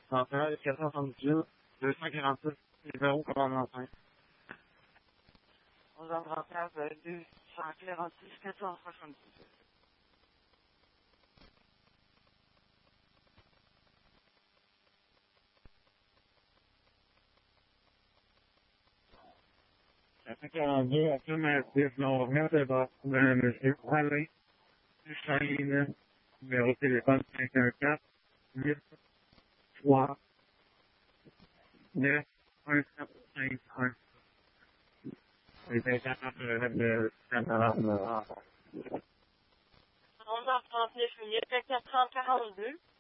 Central 478, 246, numéro commandement 5. Aux endroits 246, 478. La 142, à Massif, on remet de bas, monsieur Alain Duchesne, numéro de téléphone 514 8 3 9 1 7 5 1. Les interprètes de Aux endroits 39 minutes, 430, 42.